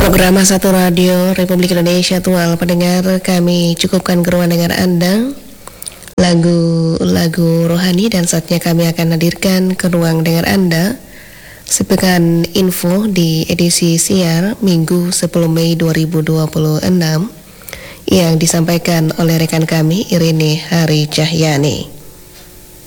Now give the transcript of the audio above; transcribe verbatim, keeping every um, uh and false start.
Program Satu Radio Republik Indonesia Tual pendengar, kami cukupkan keruan dengar Anda lagu-lagu rohani, dan saatnya kami akan hadirkan ke ruang dengar Anda sepekan info di edisi siar Minggu sepuluh Mei dua ribu dua puluh enam yang disampaikan oleh rekan kami Irene Hari Cahyani.